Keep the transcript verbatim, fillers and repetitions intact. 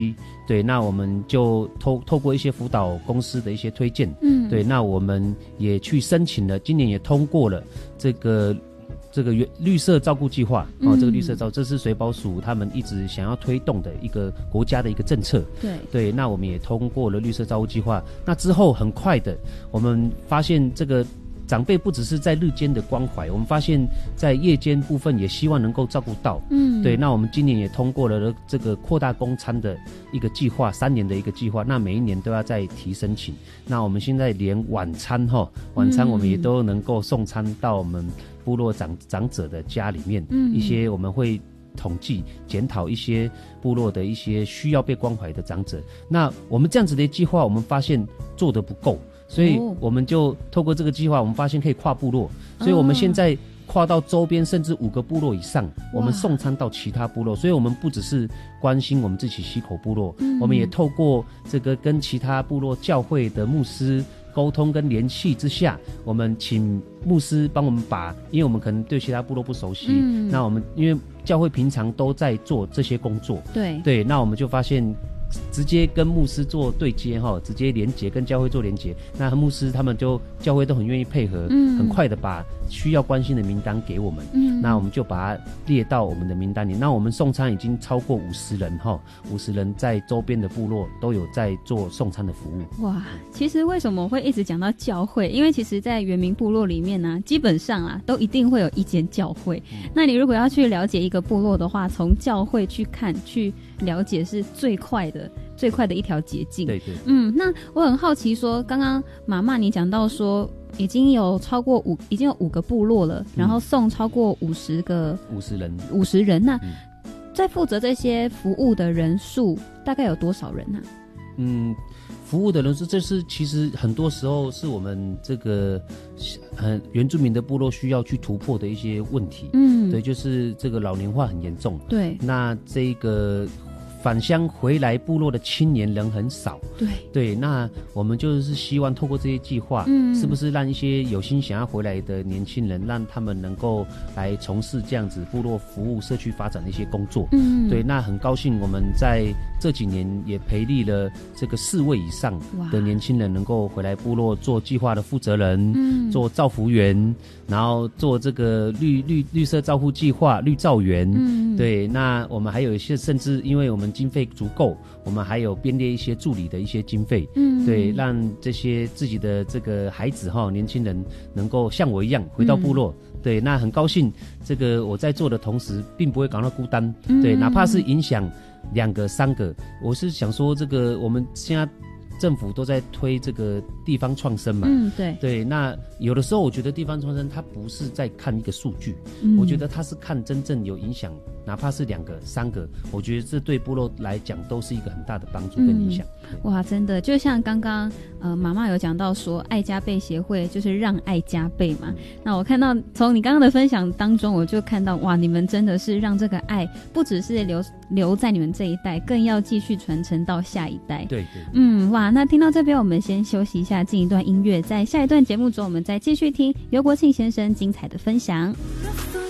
对，那我们就透透过一些辅导公司的一些推荐， 嗯， 对，那我们也去申请了，今年也通过了这个这个绿色照顾计划哦，这个绿色照，这是水保署他们一直想要推动的一个国家的一个政策。 对对，那我们也通过了绿色照顾计划。那之后很快的，我们发现这个长辈不只是在日间的关怀，我们发现在夜间部分也希望能够照顾到。 嗯， 对，那我们今年也通过了这个扩大公餐的一个计划，三年的一个计划，那每一年都要再提申请。那我们现在连晚餐哈，晚餐我们也都能够送餐到我们部落长长者的家里面，嗯，一些我们会统计检讨一些部落的一些需要被关怀的长者。那我们这样子的计划，我们发现做得不够。所以我们就透过这个计划，我们发现可以跨部落，所以我们现在跨到周边甚至五个部落以上，我们送餐到其他部落。所以我们不只是关心我们自己溪口部落，嗯，我们也透过这个跟其他部落教会的牧师沟通跟联系之下，我们请牧师帮我们把，因为我们可能对其他部落不熟悉，嗯，那我们因为教会平常都在做这些工作， 对对，那我们就发现直接跟牧师做对接哈，直接连结跟教会做连结，那牧师他们就教会都很愿意配合，嗯，很快的把需要关心的名单给我们，嗯，那我们就把它列到我们的名单里。那我们送餐已经超过五十人哈，五十人在周边的部落都有在做送餐的服务。 哇，其实为什么会一直讲到教会？因为其实，在原民部落里面呢，基本上啊，都一定会有一间教会。嗯，那你如果要去了解一个部落的话，从教会去看去了解是最快的。最快的一条捷径。 对对， 嗯，那我很好奇说，刚刚妈妈你讲到说，已经有超过五，已经有五个部落了，然后送超过五十个五十人， 五十人。那、 嗯、 在负责这些服务的人数大概有多少人啊？ 嗯，服务的人数，这是其实很多时候是我们这个呃原住民的部落需要去突破的一些问题。嗯，对，就是这个老龄化很严重。 对， 那这个。返乡回来部落的青年人很少， 对对，那我们就是希望透过这些计划，嗯，是不是让一些有心想要回来的年轻人，让他们能够来从事这样子部落服务、社区发展的一些工作，嗯，对，那很高兴我们在这几年也培力了这个四位以上的年轻人，能够回来部落做计划的负责人，嗯，做照服员，然后做这个绿绿绿色照护计划绿照员，嗯，对，那我们还有一些甚至因为我们经费足够，我们还有编列一些助理的一些经费，嗯，对，让这些自己的这个孩子哈，年轻人能够像我一样回到部落，嗯，对，那很高兴，这个我在做的同时，并不会感到孤单，嗯，对，哪怕是影响两个、三个，我是想说，这个我们现在政府都在推这个地方创生嘛， 嗯，对， 对，那有的时候我觉得地方创生它不是在看一个数据，嗯，我觉得它是看真正有影响。哪怕是两个、三个，我觉得这对部落来讲都是一个很大的帮助跟影响。 嗯、哇，真的，就像刚刚呃妈妈有讲到说，爱加倍协会就是让爱加倍嘛。那我看到从你刚刚的分享当中，我就看到哇，你们真的是让这个爱不只是留留在你们这一代，更要继续传承到下一代。 对对， 嗯，哇，那听到这边，我们先休息一下，进一段音乐，在下一段节目中，我们再继续听尤国庆先生精彩的分享。